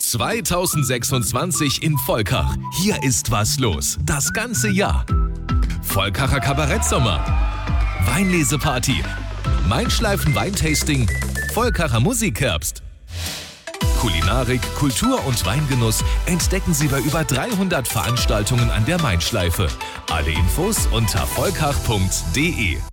2026 in Volkach. Hier ist was los. Das ganze Jahr. Volkacher Kabarettsommer. Weinleseparty. Mainschleifen Weintasting. Volkacher Musikherbst. Kulinarik, Kultur und Weingenuss entdecken Sie bei über 300 Veranstaltungen an der Mainschleife. Alle Infos unter volkach.de.